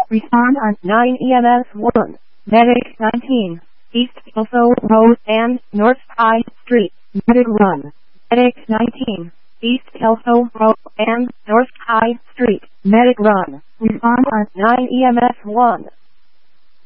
Respond on 9 EMS 1. Medic 19. East Kelso Road and North High Street. Medic run. Medic 19. East Kelso Road and North High Street. Medic run. Respond on 9 EMS 1.